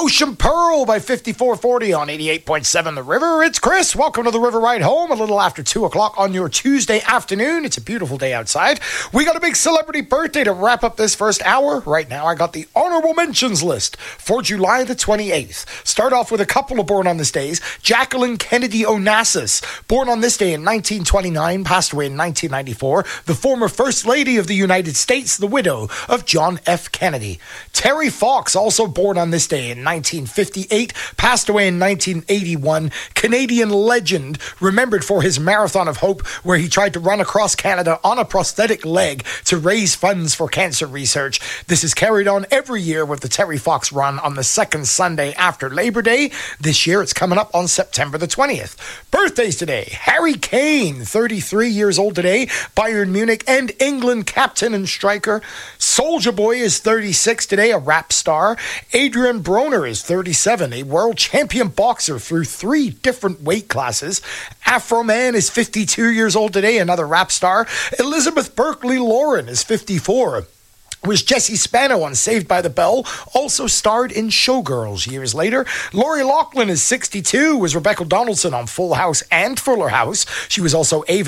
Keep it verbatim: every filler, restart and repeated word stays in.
Ocean Pearl by fifty-four forty on eighty-eight point seven The River. It's Chris. Welcome to the River Ride Home, a little after two o'clock on your Tuesday afternoon. It's a beautiful day outside. We got a big celebrity birthday to wrap up this first hour. Right now, I got the honorable mentions list for July the twenty-eighth. Start off with a couple of born on this days. Jacqueline Kennedy Onassis, born on this day in nineteen twenty-nine, passed away in nineteen ninety-four. The former First Lady of the United States, the widow of John F. Kennedy. Terry Fox, also born on this day in nineteen fifty-eight, passed away in nineteen eighty-one. Canadian legend, remembered for his Marathon of Hope, where he tried to run across Canada on a prosthetic leg to raise funds for cancer research. This is carried on every year with the Terry Fox Run on the second Sunday after Labor Day. This year it's coming up on September the twentieth. Birthdays today. Harry Kane, thirty-three years old today, Bayern Munich and England captain and striker. Soulja Boy is thirty-six today, a rap star. Adrian Broner is thirty-seven, a world champion boxer through three different weight classes. Afro Man is fifty-two years old today, another rap star. Elizabeth Berkley Lauren is fifty-four. Was Jesse Spano on Saved by the Bell, also starred in Showgirls years later. Lori Loughlin is sixty-two, was Rebecca Donaldson on Full House and Fuller House. She was also Ava